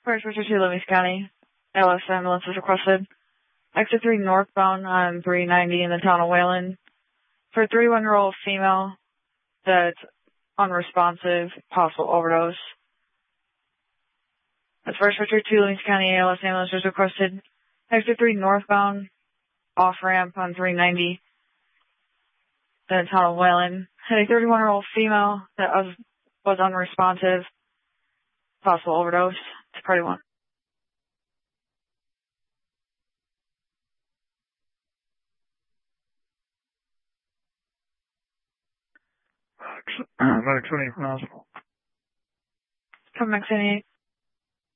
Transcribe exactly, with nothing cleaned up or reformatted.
First, Richard two, Livingston County. L S ambulance is requested. Exit three northbound on three ninety in the town of Wayland. For a thirty-one-year-old female that's unresponsive, possible overdose. That's First Richard two, Livingston County. L S ambulance is requested. Exit three northbound, off-ramp on three ninety in the town of Wayland. Had a thirty-one-year-old female that was, was unresponsive, possible overdose. It's party one. Medic twenty from hospital. Come back to